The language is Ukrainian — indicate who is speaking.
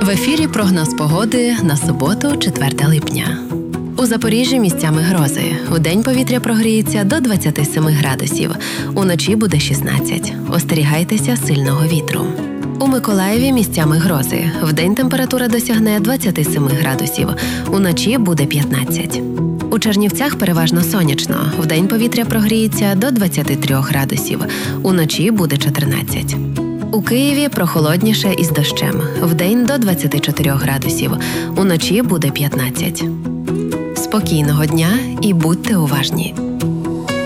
Speaker 1: В ефірі прогноз погоди на суботу, 4 липня. У Запоріжжі місцями грози. Удень повітря прогріється до 27 градусів. Уночі буде 16. Остерігайтеся сильного вітру. У Миколаєві місцями грози. Вдень температура досягне 27 градусів. Уночі буде 15. У Чернівцях переважно сонячно. Вдень повітря прогріється до 23 градусів. Уночі буде 14. У Києві прохолодніше із дощем. Вдень до 24 градусів. Уночі буде 15. Спокійного дня і будьте уважні.